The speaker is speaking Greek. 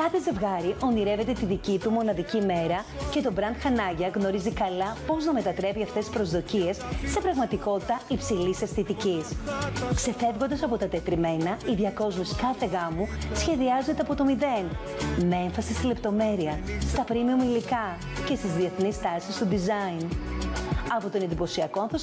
Κάθε ζευγάρι ονειρεύεται τη δική του μοναδική μέρα και το brand Hanaglia γνωρίζει καλά πώς να μετατρέπει αυτές τις προσδοκίες σε πραγματικότητα υψηλής αισθητικής. Ξεφεύγοντας από τα τετριμένα, η διακόσμηση κάθε γάμου σχεδιάζεται από το μηδέν, με έμφαση στη λεπτομέρεια, στα premium υλικά και στις διεθνείς τάσεις του design. Από τον εντυπωσιακό